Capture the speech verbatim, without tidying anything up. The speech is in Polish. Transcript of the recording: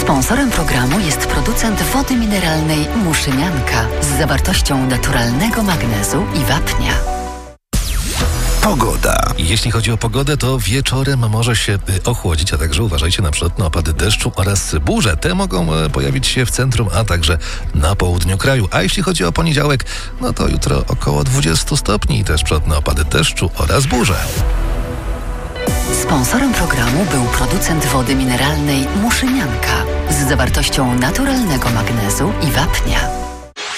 Sponsorem programu jest producent wody mineralnej Muszynianka z zawartością naturalnego magnezu i wapnia. Pogoda. Jeśli chodzi o pogodę, to wieczorem może się ochłodzić, a także uważajcie na przykład na opady deszczu oraz burze. Te mogą pojawić się w centrum, a także na południu kraju. A jeśli chodzi o poniedziałek, no to jutro około dwadzieścia stopni i też przodne opady deszczu oraz burze. Sponsorem programu był producent wody mineralnej Muszynianka z zawartością naturalnego magnezu i wapnia.